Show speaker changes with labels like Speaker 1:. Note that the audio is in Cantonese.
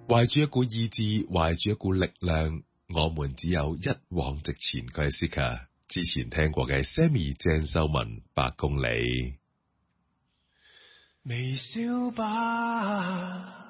Speaker 1: 懷住一股意志，懷住一股力量，我們只有一往直前。佢係 Sika 之前聽過嘅 Sammy 鄭秀文百公里。
Speaker 2: 微笑吧，